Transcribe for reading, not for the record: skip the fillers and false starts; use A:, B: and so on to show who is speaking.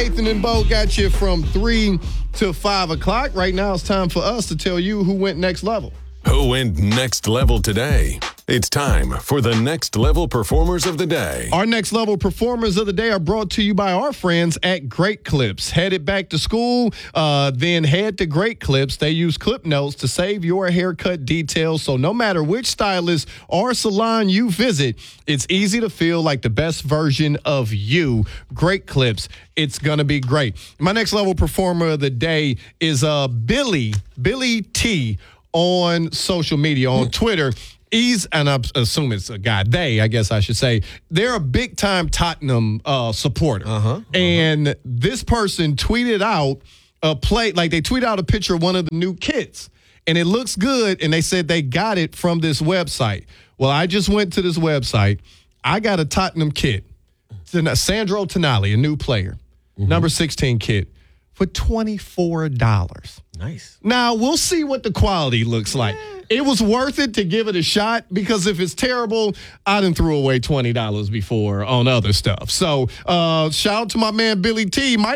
A: Nathan and Bo got you from 3 to 5 o'clock. Right now, it's time for us to tell you who went next level.
B: Who went next level today? It's time for the Next Level Performers of the Day.
A: Our Next Level Performers of the Day are brought to you by our friends at Great Clips. Headed back to school, then head to Great Clips. They use clip notes to save your haircut details, so no matter which stylist or salon you visit, it's easy to feel like the best version of you. Great Clips. It's going to be great. My Next Level Performer of the Day is Billy T on social media, on Twitter. And I assume it's a guy, I guess I should say, they're a big-time Tottenham supporter. And this person tweeted out they tweeted out a picture of one of the new kits. And it looks good, and they said they got it from this website. Well, I just went to this website. I got a Tottenham kit. Sandro Tonali, a new player, number 16 kit, for $24.
C: Nice.
A: Now, we'll see what the quality looks like. It was worth it to give it a shot, because if it's terrible, I done threw away $20 before on other stuff. So shout out to my man Billy T.